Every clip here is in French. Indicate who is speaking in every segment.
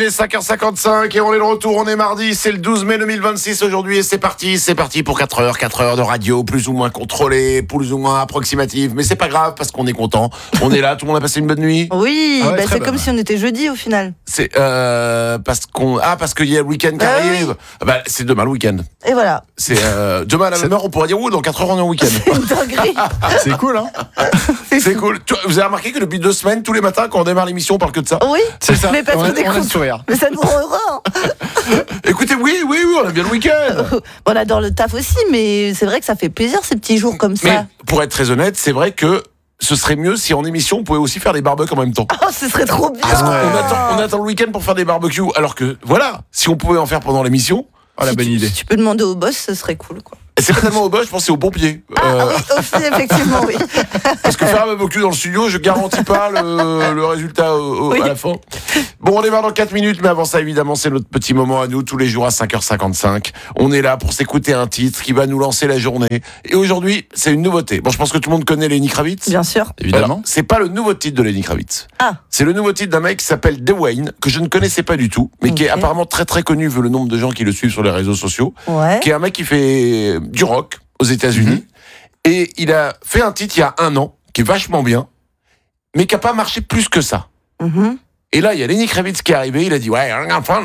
Speaker 1: est 5h55 et on est de retour, on est mardi, c'est le 12 mai 2026 aujourd'hui et c'est parti pour 4 heures de radio, plus ou moins contrôlée, plus ou moins approximative, mais c'est pas grave parce qu'on est content, on est là, tout le monde a passé une bonne nuit.
Speaker 2: Oui,
Speaker 3: Ah ouais,
Speaker 2: c'est
Speaker 3: bonne.
Speaker 2: comme si on était jeudi au final.
Speaker 1: C'est parce qu'il y a le week-end qui arrive, bah, c'est demain le week-end.
Speaker 2: Et voilà,
Speaker 1: C'est demain à la même heure, on pourra dire dans 4 heures on est en week-end.
Speaker 2: une dinguerie.
Speaker 3: C'est cool, hein.
Speaker 1: C'est cool. Vous avez remarqué que depuis 2 semaines, tous les matins quand on démarre l'émission, on parle que de ça.
Speaker 2: Oui,
Speaker 3: C'est ça.
Speaker 2: mais parce
Speaker 3: on
Speaker 2: qu'on
Speaker 3: a le
Speaker 2: écoute.
Speaker 3: sourire.
Speaker 2: Mais ça nous rend heureux. Hein.
Speaker 1: Écoutez, oui, on a bien le week-end.
Speaker 2: On adore le taf aussi, mais c'est vrai que ça fait plaisir ces petits jours comme
Speaker 1: Mais
Speaker 2: ça.
Speaker 1: pour être très honnête, c'est vrai que ce serait mieux si en émission on pouvait aussi faire des barbecues en même temps.
Speaker 2: Oh, ce serait trop bien.
Speaker 1: Parce qu'on on attend le week-end pour faire des barbecues, alors que voilà, si on pouvait en faire pendant l'émission,
Speaker 3: Oh, la bonne idée.
Speaker 2: Si tu peux demander au boss, ce serait cool, quoi.
Speaker 1: c'est pas tellement au boss, je pense que c'est au pompier.
Speaker 2: Ah oui, aussi, effectivement, oui.
Speaker 1: Parce que faire un barbecue dans le studio, je garantis pas le résultat
Speaker 2: Oui.
Speaker 1: à la fin. Bon, on démarre dans 4 minutes, mais avant ça, évidemment, c'est notre petit moment à nous, tous les jours à 5h55. On est là pour s'écouter un titre qui va nous lancer la journée. Et aujourd'hui, c'est une nouveauté. Bon, je pense que tout le monde connaît Lenny Kravitz.
Speaker 2: Bien sûr.
Speaker 3: Évidemment.
Speaker 1: Alors, c'est pas le nouveau titre de Lenny Kravitz.
Speaker 2: Ah,
Speaker 1: C'est le nouveau titre d'un mec qui s'appelle Dwayne, que je ne connaissais pas du tout, mais qui est
Speaker 2: Ok.
Speaker 1: apparemment très très connu vu le nombre de gens qui le suivent sur les réseaux sociaux,
Speaker 2: ouais.
Speaker 1: qui est un mec qui fait du rock aux États-Unis. Et il a fait un titre il y a 1 an, qui est vachement bien, mais qui n'a pas marché plus que ça.
Speaker 2: Mhm.
Speaker 1: Et là, il y a Lenny Kravitz qui est arrivé, il a dit « Ouais, I'm from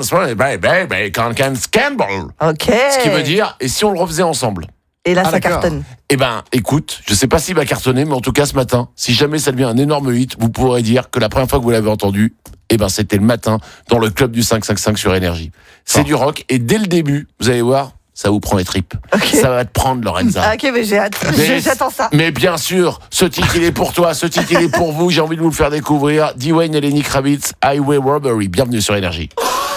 Speaker 1: Scandal ».
Speaker 2: Ok.
Speaker 1: Ce qui veut dire « Et si on le refaisait ensemble ?»
Speaker 2: Et là,
Speaker 3: Ah,
Speaker 2: ça
Speaker 3: d'accord.
Speaker 2: cartonne.
Speaker 1: Eh ben, écoute, je sais pas s'il va cartonner, mais en tout cas, ce matin, si jamais ça devient un énorme hit, vous pourrez dire que la première fois que vous l'avez entendu, eh ben, c'était le matin dans le club du 555 sur Énergie. C'est
Speaker 3: Oh.
Speaker 1: du rock, et dès le début, vous allez voir, ça vous prend les tripes.
Speaker 2: Ok.
Speaker 1: Ça va te prendre, Lorenza.
Speaker 2: Ah, ok, mais j'ai hâte.
Speaker 1: Mais-
Speaker 2: J'attends ça.
Speaker 1: Mais bien sûr, ce titre, il est pour toi, ce titre, il est pour vous, j'ai envie de vous le faire découvrir. Dwayne et Lenny Kravitz, Highway Robbery. Bienvenue sur Énergie.